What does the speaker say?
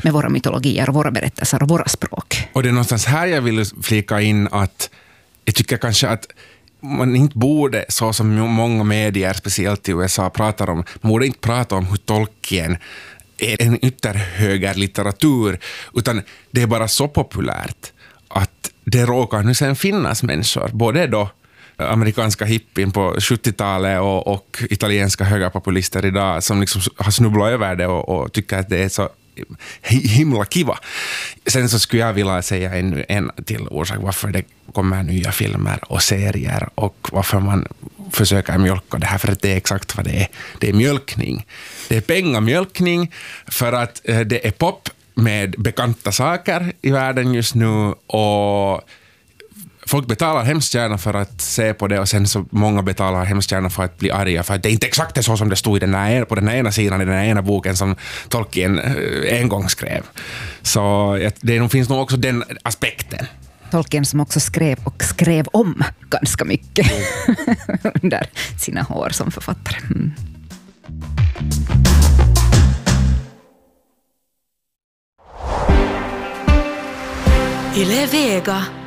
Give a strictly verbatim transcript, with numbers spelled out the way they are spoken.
med våra mytologier och våra berättelser och våra språk. Och det är någonstans här jag vill flika in att jag tycker kanske att man inte borde, så som många medier, speciellt i U S A, pratar om, man borde inte prata om hur Tolkien är en ytterhögerlitteratur, utan det är bara så populärt att det råkar nu sen finnas människor, både då amerikanska hippien på sjuttiotalet och, och italienska högerpopulister idag som liksom har snubblat över det och, och tycker att det är så himla kiva. Sen så skulle jag vilja säga ännu en till orsak varför det kommer nya filmer och serier och varför man försöker mjölka det här, för att det är exakt vad det är. Det är mjölkning. Det är pengamjölkning för att det är pop med bekanta saker i världen just nu och folk betalar hemskt gärna för att se på det och sen så många betalar hemskt gärna för att bli arga för att det är inte exakt det så som det stod i den här, på den här ena sidan i den här ena boken som Tolkien en gång skrev. Så det finns nog också den aspekten. Tolkien som också skrev och skrev om ganska mycket under sina år som författare. Mm. Yle Vega.